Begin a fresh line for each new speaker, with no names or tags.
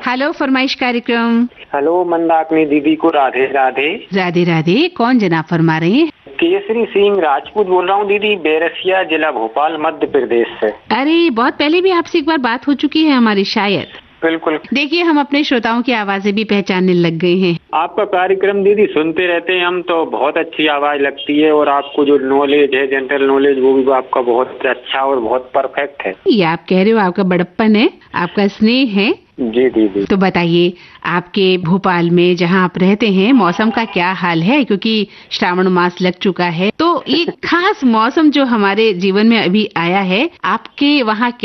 Hello फरमाइश कार्यक्रम।
Hello Mandakini दीदी को राधे राधे।
राधे राधे। कौन जनाब फरमा रहे हैं?
केसरी सिंह राजपूत बोल रहा हूँ दीदी, बैरसिया जिला भोपाल मध्य प्रदेश से।
अरे बहुत पहले भी आपसे एक बार बात हो चुकी है हमारी शायद।
बिल्कुल।
देखिए हम अपने श्रोताओं की आवाजें भी पहचानने लग गए हैं।
आपका कार्यक्रम दीदी सुनते रहते हैं हम, तो बहुत अच्छी आवाज लगती है और आपको जो नॉलेज है, जनरल नॉलेज, वो भी आपका बहुत अच्छा और बहुत परफेक्ट है।
ये आप कह रहे हो, आपका बड़प्पन है, आपका स्नेह है।
जी दीदी।
तो बताइए आपके भोपाल में जहाँ आप रहते हैं मौसम का क्या हाल है, क्योंकि श्रावण मास लग चुका है, तो एक खास मौसम जो हमारे जीवन में अभी आया है, आपके वहाँ